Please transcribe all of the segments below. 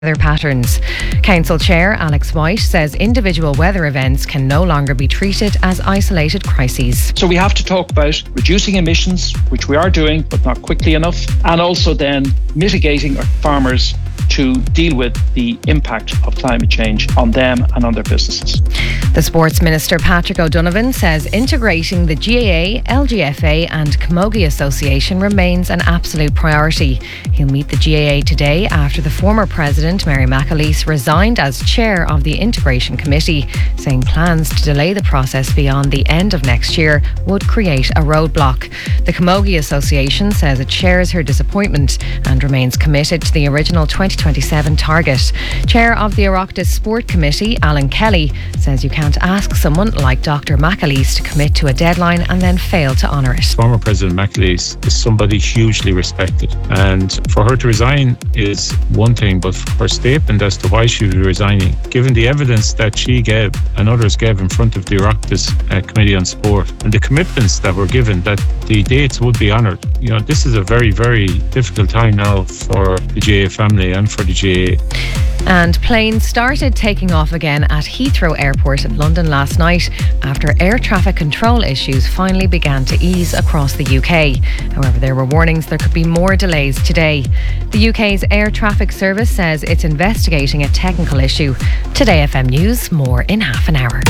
weather patterns. Council Chair Alex White says individual weather events can no longer be treated as isolated crises. So we have to talk about reducing emissions, which we are doing, but not quickly enough, and also then mitigating our farmers to deal with the impact of climate change on them and on their businesses. The Sports Minister Patrick O'Donovan says integrating the GAA, LGFA and Camogie Association remains an absolute priority. He'll meet the GAA today after the former President Mary McAleese resigned as chair of the Integration Committee, saying plans to delay the process beyond the end of next year would create a roadblock. The Camogie Association says it shares her disappointment and remains committed to the original 2027 target. Chair of the Oireachtas Sport Committee, Alan Kelly, says you can't ask someone like Dr. McAleese to commit to a deadline and then fail to honour it. Former President McAleese is somebody hugely respected, and for her to resign is one thing, but her statement as to why she was resigning, given the evidence that she gave and others gave in front of the Oireachtas Committee on Sport and the commitments that were given that the dates would be honoured, this is a very, very difficult time now for the GAA family and for the GAA. And planes started taking off again at Heathrow Airport in London last night after air traffic control issues finally began to ease across the UK. However, there were warnings there could be more delays today. The UK's Air Traffic Service says it's investigating a technical issue. Today FM News, more in half an hour.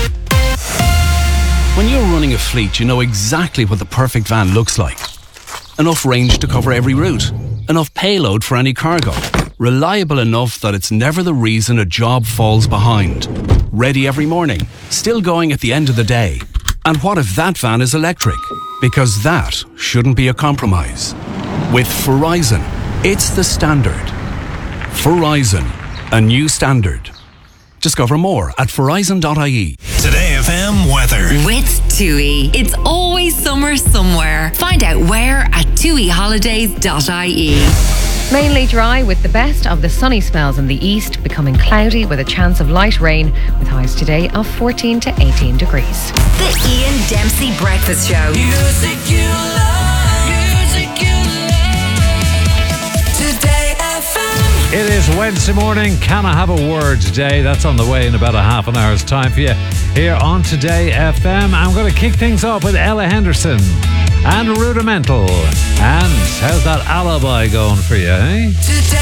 When you're running a fleet, you know exactly what the perfect van looks like. Enough range to cover every route. Enough payload for any cargo. Reliable enough that it's never the reason a job falls behind. Ready every morning, still going at the end of the day. And what if that van is electric? Because that shouldn't be a compromise. With Verizon, it's the standard. Verizon, a new standard. Discover more at verizon.ie. Today FM weather. With TUI. It's always summer somewhere. Find out where at tuiholidays.ie. Mainly dry with the best of the sunny spells in the east, becoming cloudy with a chance of light rain, with highs today of 14 to 18 degrees. The Ian Dempsey Breakfast Show. Music you love. Music you love. Today FM. It is Wednesday morning. Can I have a word today? That's on the way in about a half an hour's time for you here on Today FM. I'm going to kick things off with Ella Henderson and Rudimental. And how's that alibi going for you, eh? Today